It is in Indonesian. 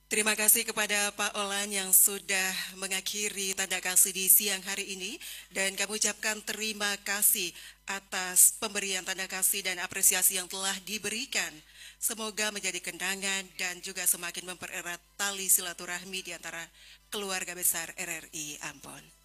Terima kasih kepada Pak Olan yang sudah mengakhiri tanda kasih di siang hari ini dan kami ucapkan terima kasih atas pemberian tanda kasih dan apresiasi yang telah diberikan. Semoga menjadi kenangan dan juga semakin mempererat tali silaturahmi di antara keluarga besar RRI Ambon.